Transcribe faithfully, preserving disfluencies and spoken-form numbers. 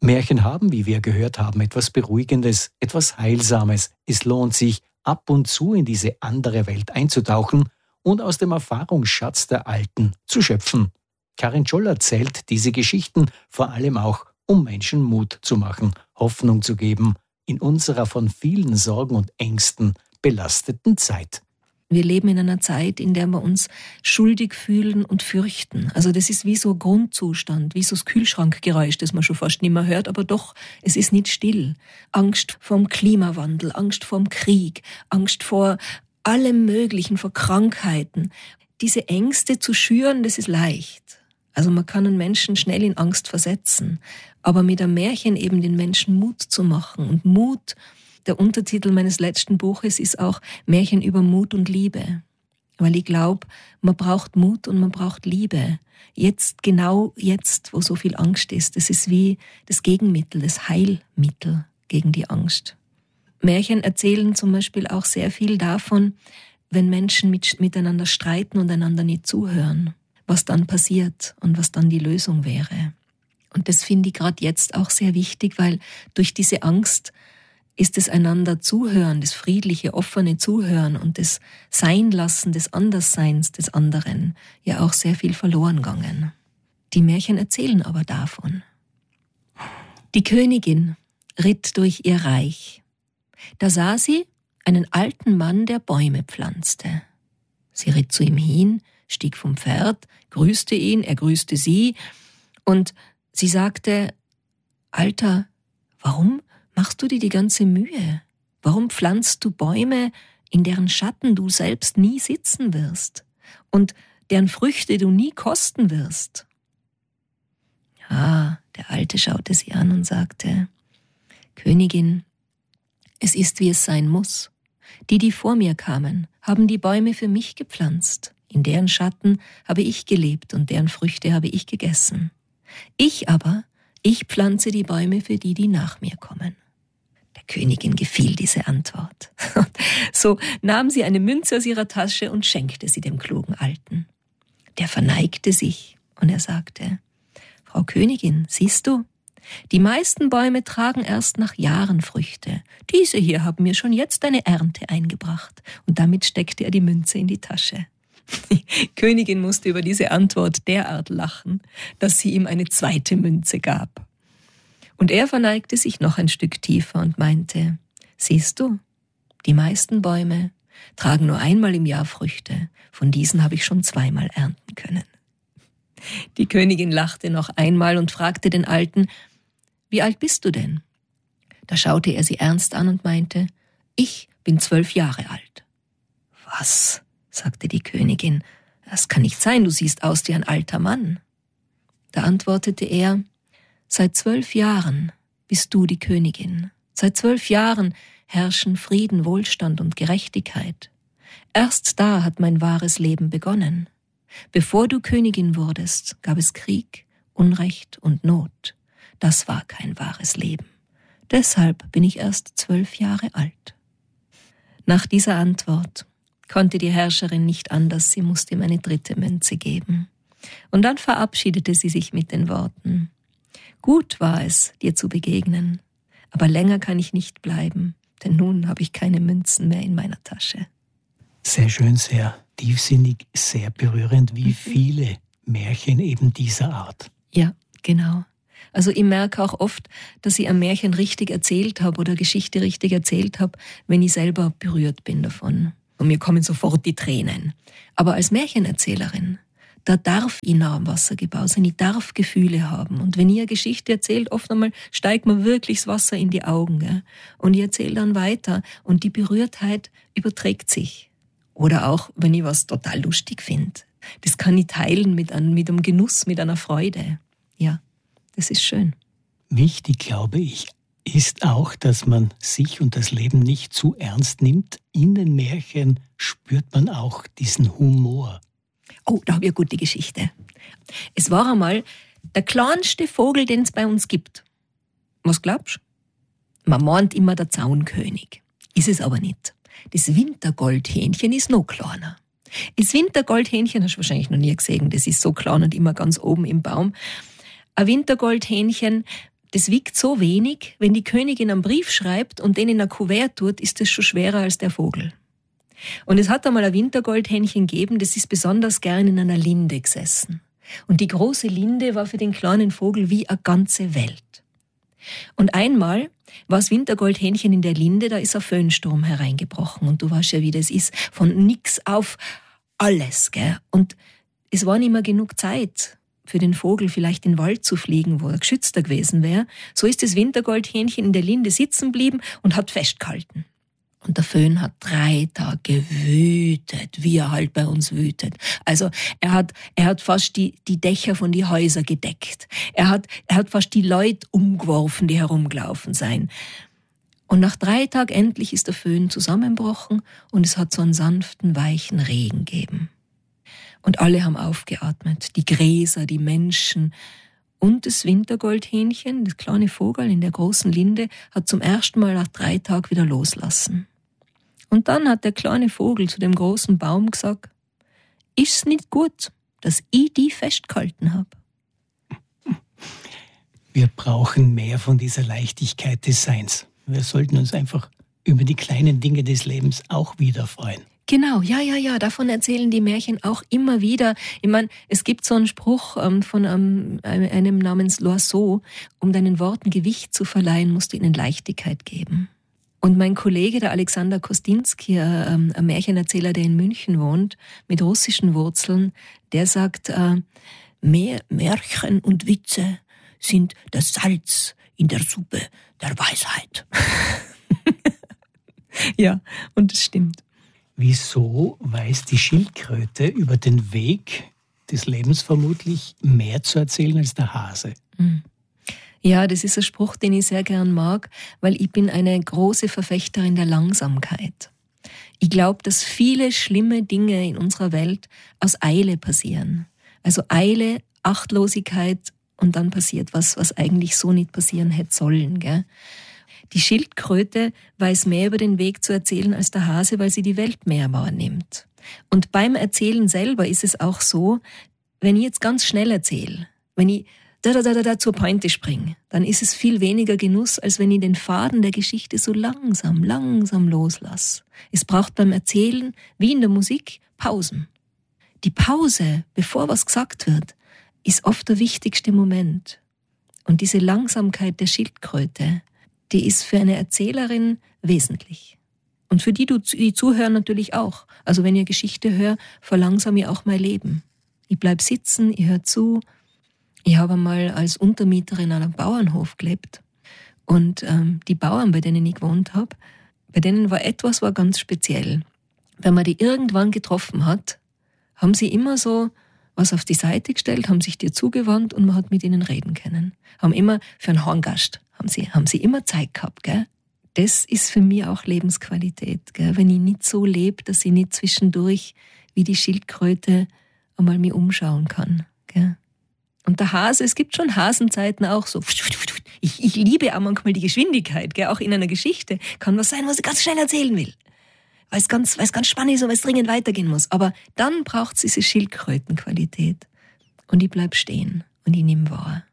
Märchen haben, wie wir gehört haben, etwas Beruhigendes, etwas Heilsames. Es lohnt sich, ab und zu in diese andere Welt einzutauchen und aus dem Erfahrungsschatz der Alten zu schöpfen. Karin Scholl erzählt diese Geschichten vor allem auch, um Menschen Mut zu machen, Hoffnung zu geben in unserer von vielen Sorgen und Ängsten belasteten Zeit. Wir leben in einer Zeit, in der wir uns schuldig fühlen und fürchten. Also das ist wie so ein Grundzustand, wie so das Kühlschrankgeräusch, das man schon fast nicht mehr hört, aber doch, es ist nicht still. Angst vorm Klimawandel, Angst vorm Krieg, Angst vor allem Möglichen, vor Krankheiten. Diese Ängste zu schüren, das ist leicht. Also man kann einen Menschen schnell in Angst versetzen, aber mit einem Märchen eben den Menschen Mut zu machen. Und Mut, der Untertitel meines letzten Buches ist auch Märchen über Mut und Liebe. Weil ich glaube, man braucht Mut und man braucht Liebe. Jetzt, genau jetzt, wo so viel Angst ist. Das ist wie das Gegenmittel, das Heilmittel gegen die Angst. Märchen erzählen zum Beispiel auch sehr viel davon, wenn Menschen mit, miteinander streiten und einander nicht zuhören, was dann passiert und was dann die Lösung wäre. Und das finde ich gerade jetzt auch sehr wichtig, weil durch diese Angst ist das einander Zuhören, das friedliche, offene Zuhören und das Seinlassen des Andersseins des anderen ja auch sehr viel verloren gegangen. Die Märchen erzählen aber davon. Die Königin ritt durch ihr Reich. Da sah sie einen alten Mann, der Bäume pflanzte. Sie ritt zu ihm hin, stieg vom Pferd, grüßte ihn, er grüßte sie und sie sagte: Alter, warum machst du dir die ganze Mühe? Warum pflanzt du Bäume, in deren Schatten du selbst nie sitzen wirst und deren Früchte du nie kosten wirst? Ah, der Alte schaute sie an und sagte: Königin, es ist, wie es sein muss. Die, die vor mir kamen, haben die Bäume für mich gepflanzt. In deren Schatten habe ich gelebt und deren Früchte habe ich gegessen. Ich aber, ich pflanze die Bäume für die, die nach mir kommen. Der Königin gefiel diese Antwort. So nahm sie eine Münze aus ihrer Tasche und schenkte sie dem klugen Alten. Der verneigte sich und er sagte: Frau Königin, siehst du, die meisten Bäume tragen erst nach Jahren Früchte. Diese hier haben mir schon jetzt eine Ernte eingebracht. Und damit steckte er die Münze in die Tasche. Die Königin musste über diese Antwort derart lachen, dass sie ihm eine zweite Münze gab. Und er verneigte sich noch ein Stück tiefer und meinte: Siehst du, die meisten Bäume tragen nur einmal im Jahr Früchte. Von diesen habe ich schon zweimal ernten können. Die Königin lachte noch einmal und fragte den Alten: Wie alt bist du denn? Da schaute er sie ernst an und meinte: Ich bin zwölf Jahre alt. Was? Sagte die Königin. Das kann nicht sein, du siehst aus wie ein alter Mann. Da antwortete er: Seit zwölf Jahren bist du die Königin. Seit zwölf Jahren herrschen Frieden, Wohlstand und Gerechtigkeit. Erst da hat mein wahres Leben begonnen. Bevor du Königin wurdest, gab es Krieg, Unrecht und Not. Das war kein wahres Leben. Deshalb bin ich erst zwölf Jahre alt. Nach dieser Antwort konnte die Herrscherin nicht anders, sie musste ihm eine dritte Münze geben. Und dann verabschiedete sie sich mit den Worten: Gut war es, dir zu begegnen, aber länger kann ich nicht bleiben, denn nun habe ich keine Münzen mehr in meiner Tasche. Sehr schön, sehr tiefsinnig, sehr berührend, wie viele Märchen eben dieser Art. Ja, genau. Also ich merke auch oft, dass ich ein Märchen richtig erzählt habe oder eine Geschichte richtig erzählt habe, wenn ich selber berührt bin davon. Und mir kommen sofort die Tränen. Aber als Märchenerzählerin, da darf ich nah am Wasser gebaut sein, ich darf Gefühle haben. Und wenn ich eine Geschichte erzählt, oft einmal steigt mir wirklich das Wasser in die Augen. Gell? Und ich erzähle dann weiter und die Berührtheit überträgt sich. Oder auch, wenn ich was total lustig finde. Das kann ich teilen mit einem, mit einem Genuss, mit einer Freude. Ja, das ist schön. Wichtig, glaube ich, ist auch, dass man sich und das Leben nicht zu ernst nimmt. In den Märchen spürt man auch diesen Humor. Oh, da habe ich eine gute Geschichte. Es war einmal der kleinste Vogel, den es bei uns gibt. Was glaubst du? Man meint immer der Zaunkönig. Ist es aber nicht. Das Wintergoldhähnchen ist noch kleiner. Das Wintergoldhähnchen hast du wahrscheinlich noch nie gesehen. Das ist so klein und immer ganz oben im Baum. Ein Wintergoldhähnchen, das wiegt so wenig, wenn die Königin einen Brief schreibt und den in ein Kuvert tut, ist das schon schwerer als der Vogel. Und es hat einmal ein Wintergoldhähnchen gegeben, das ist besonders gern in einer Linde gesessen. Und die große Linde war für den kleinen Vogel wie eine ganze Welt. Und einmal war das Wintergoldhähnchen in der Linde, da ist ein Föhnsturm hereingebrochen. Und du weißt ja, wie das ist, von nix auf alles, gell? Und es war nicht mehr genug Zeit für den Vogel, vielleicht in den Wald zu fliegen, wo er geschützter gewesen wäre. So ist das Wintergoldhähnchen in der Linde sitzen geblieben und hat festgehalten. Und der Föhn hat drei Tage gewütet, wie er halt bei uns wütet. Also er hat, er hat fast die, die Dächer von die Häuser gedeckt. Er hat, er hat fast die Leute umgeworfen, die herumgelaufen seien. Und nach drei Tagen endlich ist der Föhn zusammengebrochen und es hat so einen sanften, weichen Regen gegeben. Und alle haben aufgeatmet, die Gräser, die Menschen. Und das Wintergoldhähnchen, das kleine Vogel in der großen Linde, hat zum ersten Mal nach drei Tagen wieder loslassen. Und dann hat der kleine Vogel zu dem großen Baum gesagt, ist's nicht gut, dass ich die festgehalten habe? Wir brauchen mehr von dieser Leichtigkeit des Seins. Wir sollten uns einfach über die kleinen Dinge des Lebens auch wieder freuen. Genau, ja, ja, ja, davon erzählen die Märchen auch immer wieder. Ich meine, es gibt so einen Spruch ähm, von ähm, einem namens Loiseau, um deinen Worten Gewicht zu verleihen, musst du ihnen Leichtigkeit geben. Und mein Kollege, der Alexander Kostinski, ähm, ein Märchenerzähler, der in München wohnt, mit russischen Wurzeln, der sagt, äh, mehr Märchen und Witze sind das Salz in der Suppe der Weisheit. Ja, und das stimmt. Wieso weiß die Schildkröte über den Weg des Lebens vermutlich mehr zu erzählen als der Hase? Ja, das ist ein Spruch, den ich sehr gern mag, weil ich bin eine große Verfechterin der Langsamkeit. Ich glaube, dass viele schlimme Dinge in unserer Welt aus Eile passieren. Also Eile, Achtlosigkeit und dann passiert was, was eigentlich so nicht passieren hätte sollen, gell? Die Schildkröte weiß mehr über den Weg zu erzählen als der Hase, weil sie die Welt mehr wahrnimmt. Und beim Erzählen selber ist es auch so, wenn ich jetzt ganz schnell erzähle, wenn ich da, da, da, da, da zur Pointe springe, dann ist es viel weniger Genuss, als wenn ich den Faden der Geschichte so langsam, langsam loslasse. Es braucht beim Erzählen, wie in der Musik, Pausen. Die Pause, bevor was gesagt wird, ist oft der wichtigste Moment. Und diese Langsamkeit der Schildkröte, die ist für eine Erzählerin wesentlich. Und für die, die zuhören, natürlich auch. Also wenn ich eine Geschichte höre, verlangsame ich auch mein Leben. Ich bleib sitzen, ich höre zu. Ich habe einmal als Untermieterin an einem Bauernhof gelebt. Und ähm, die Bauern, bei denen ich gewohnt habe, bei denen war etwas war ganz speziell. Wenn man die irgendwann getroffen hat, haben sie immer so was auf die Seite gestellt, haben sich dir zugewandt und man hat mit ihnen reden können. Haben immer für einen Horngast haben sie, haben sie immer Zeit gehabt, gell? Das ist für mich auch Lebensqualität, gell? Wenn ich nicht so lebe, dass ich nicht zwischendurch wie die Schildkröte einmal mich umschauen kann, gell? Und der Hase, es gibt schon Hasenzeiten auch so. Ich, ich liebe auch manchmal die Geschwindigkeit, gell? Auch in einer Geschichte kann was sein, was ich ganz schnell erzählen will. Weil es ganz, weil es ganz spannend ist und weil es dringend weitergehen muss. Aber dann braucht es diese Schildkrötenqualität. Und ich bleib stehen und ich nehme wahr.